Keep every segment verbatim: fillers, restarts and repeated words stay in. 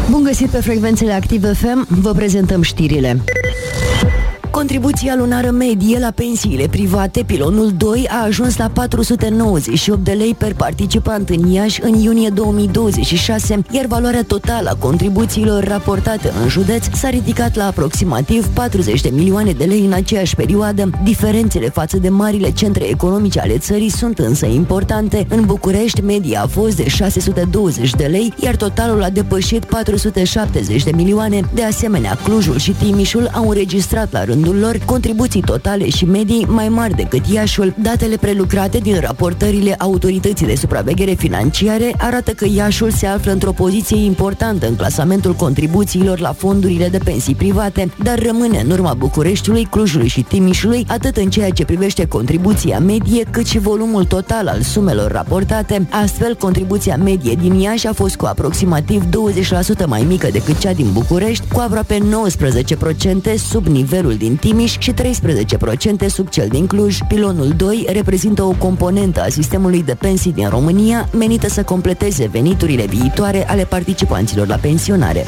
Bun găsit pe frecvențele Active F M, vă prezentăm știrile. Contribuția lunară medie la pensiile private, pilonul doi, a ajuns la patru sute nouăzeci și opt de lei per participant în Iași în iunie două mii douăzeci și șase, iar valoarea totală a contribuțiilor raportate în județ s-a ridicat la aproximativ patruzeci de milioane de lei în aceeași perioadă. Diferențele față de marile centre economice ale țării sunt însă importante. În București, media a fost de șase sute douăzeci de lei, iar totalul a depășit patru sute șaptezeci de milioane. De asemenea, Clujul și Timișul au înregistrat la rândul lor contribuții totale și medii mai mari decât Iașul. Datele prelucrate din raportările Autorității de Supraveghere Financiare arată că Iașul se află într-o poziție importantă în clasamentul contribuțiilor la fondurile de pensii private, dar rămâne în urma Bucureștiului, Clujului și Timișului, atât în ceea ce privește contribuția medie, cât și volumul total al sumelor raportate. Astfel, contribuția medie din Iași a fost cu aproximativ douăzeci la sută mai mică decât cea din București, cu aproape nouăsprezece la sută sub nivelul din Timiș și treisprezece la sută sub cel din Cluj. Pilonul doi reprezintă o componentă a sistemului de pensii din România, menită să completeze veniturile viitoare ale participanților la pensionare.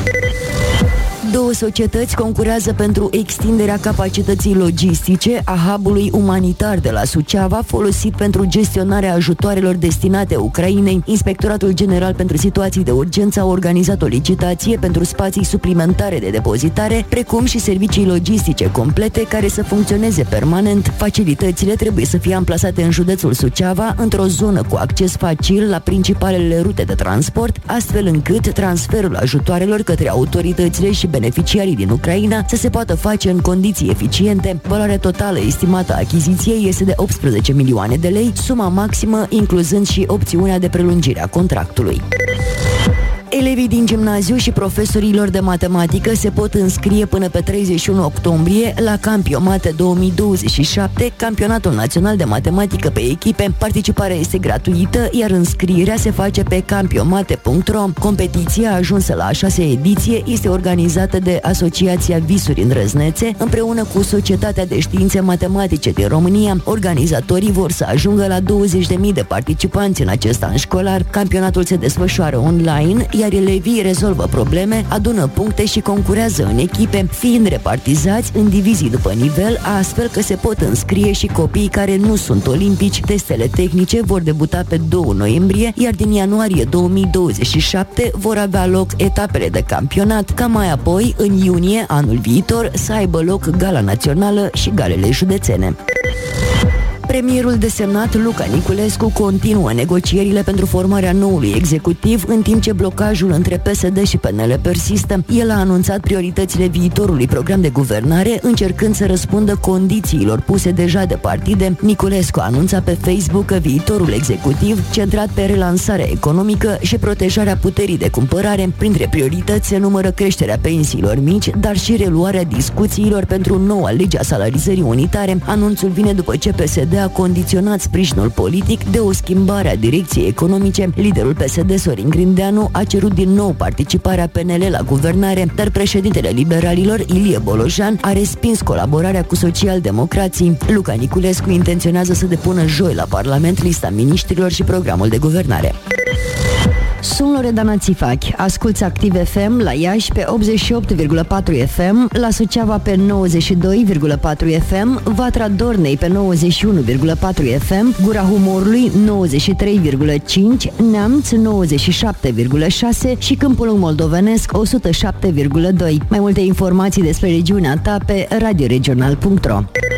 Două societăți concurează pentru extinderea capacității logistice a hub-ului umanitar de la Suceava, folosit pentru gestionarea ajutoarelor destinate Ucrainei. Inspectoratul General pentru Situații de Urgență a organizat o licitație pentru spații suplimentare de depozitare, precum și servicii logistice complete care să funcționeze permanent. Facilitățile trebuie să fie amplasate în județul Suceava, într-o zonă cu acces facil la principalele rute de transport, astfel încât transferul ajutoarelor către autoritățile și beneficiarii din Ucraina să se poată face în condiții eficiente. Valoarea totală estimată a achiziției este de optsprezece milioane de lei, suma maximă incluzând și opțiunea de prelungire a contractului. Elevii din gimnaziu și profesorilor de matematică se pot înscrie până pe treizeci și unu octombrie la Campiomate două mii douăzeci și șapte, Campionatul Național de Matematică pe echipe. Participarea este gratuită, iar înscrierea se face pe campiomate punct ro. Competiția, ajunsă la a șasea ediție, este organizată de Asociația Visuri Îndrăznețe împreună cu Societatea de Științe Matematice din România. Organizatorii vor să ajungă la douăzeci de mii de participanți în acest an școlar. Campionatul se desfășoară online, iar elevii rezolvă probleme, adună puncte și concurează în echipe, fiind repartizați în divizii după nivel, astfel că se pot înscrie și copiii care nu sunt olimpici. Testele tehnice vor debuta pe doi noiembrie, iar din ianuarie două mii douăzeci și șapte vor avea loc etapele de campionat, ca mai apoi, în iunie anul viitor, să aibă loc gala națională și galele județene. Premierul desemnat Luca Niculescu continuă negocierile pentru formarea noului executiv, în timp ce blocajul între P S D și P N L persistă. El a anunțat prioritățile viitorului program de guvernare, încercând să răspundă condițiilor puse deja de partide. Niculescu a anunțat pe Facebook că viitorul executiv, centrat pe relansarea economică și protejarea puterii de cumpărare, printre priorități se numără creșterea pensiilor mici, dar și reluarea discuțiilor pentru noua lege a salarizării unitare. Anunțul vine după ce P S D a condiționat sprijinul politic de o schimbare a direcției economice. Liderul P S D, Sorin Grindeanu, a cerut din nou participarea P N L la guvernare, dar președintele liberalilor, Ilie Bolojan, a respins colaborarea cu socialdemocrații. Luca Niculescu intenționează să depună joi la Parlament lista miniștrilor și programul de guvernare. Sunt Loredana Țifachi, asculți Active F M la Iași pe optzeci și opt virgulă patru F M, la Suceava pe nouăzeci și doi virgulă patru F M, Vatra Dornei pe nouăzeci și unu virgulă patru F M, Gura Humorului nouăzeci și trei virgulă cinci, Neamț nouăzeci și șapte virgulă șase și Câmpul Moldovenesc o sută șapte virgulă doi. Mai multe informații despre regiunea ta pe radioregional punct ro.